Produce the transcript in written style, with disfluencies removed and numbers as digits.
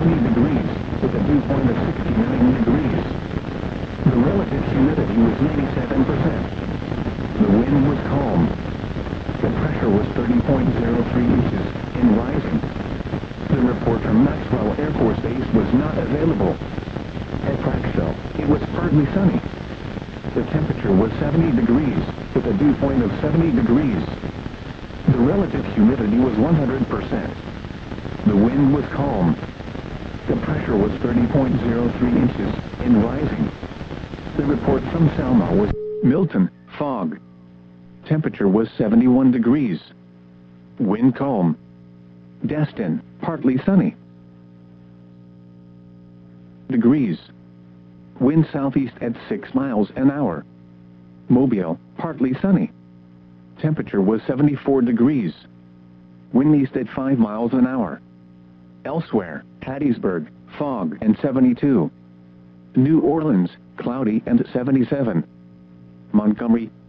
70 degrees, with a dew point of 69 degrees. The relative humidity was 97%. The wind was calm. The pressure was 30.03 inches, and rising. The report from Maxwell Air Force Base was not available. At Praxville, it was partly sunny. The temperature was 70 degrees, with a dew point of 70 degrees. The relative humidity was 100%. The wind was calm. The pressure was 30.03 inches, and rising. The report from Selma was Milton, fog. Temperature was 71 degrees. Wind calm. Destin, partly sunny. Degrees. Wind southeast at 6 miles an hour. Mobile, partly sunny. Temperature was 74 degrees. Wind east at 5 miles an hour. Elsewhere, Hattiesburg, fog and 72. New Orleans, cloudy and 77. Montgomery,